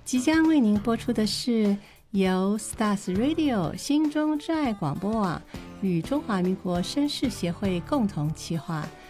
即将为您播出的是由 Stars Radio 心中之爱广播网与中华民国绅士协会共同企划，